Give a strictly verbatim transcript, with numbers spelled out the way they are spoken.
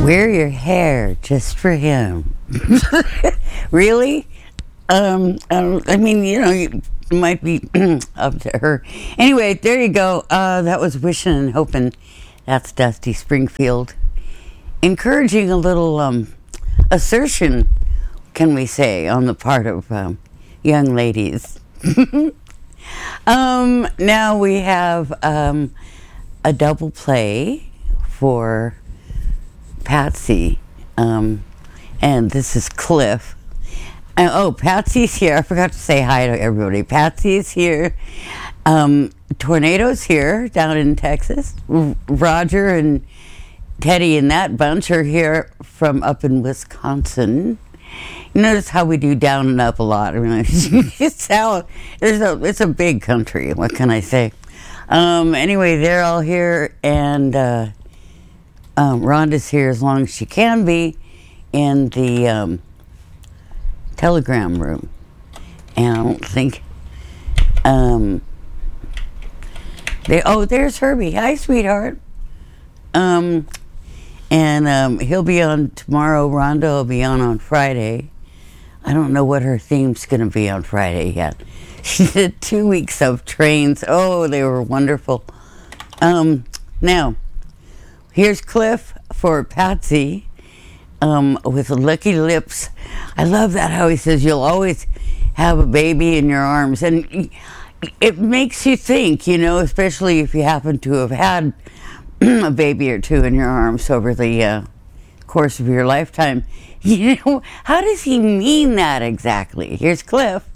Wear your hair just for him. Really? Um, um, I mean, you know, you might be up to her. Anyway, there you go. Uh, that was Wishing and Hoping. That's Dusty Springfield. Encouraging a little um, assertion, can we say, on the part of um, young ladies. um, now we have um, a double play for Patsy. Um, and this is Cliff. Uh, oh, Patsy's here. I forgot to say hi to everybody. Patsy's here. Um, Tornado's here down in Texas. R- Roger and Teddy and that bunch are here from up in Wisconsin. You notice how we do down and up a lot. I mean, it's how it's a it's a big country. What can I say? Um, anyway, they're all here, and uh, um, Rhonda's here as long as she can be in the um, telegram room. And I don't think um, they. Oh, there's Herbie. Hi, sweetheart. Um, and um, he'll be on tomorrow. Rhonda will be on on Friday. I don't know what her theme's going to be on Friday yet. She did two weeks of trains. Oh, they were wonderful. Um, now, here's Cliff for Patsy um, with Lucky Lips. I love that how he says you'll always have a baby in your arms. And it makes you think, you know, especially if you happen to have had a baby or two in your arms over the uh, course of your lifetime. You know, how does he mean that exactly? Here's Cliff.